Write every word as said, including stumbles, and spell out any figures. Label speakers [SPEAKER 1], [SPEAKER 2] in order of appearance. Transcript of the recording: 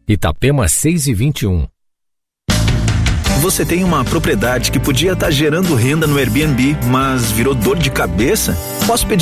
[SPEAKER 1] Itapema seis e vinte e um.
[SPEAKER 2] Você tem uma propriedade que podia estar gerando renda no Airbnb, mas virou dor de cabeça? Posso pedir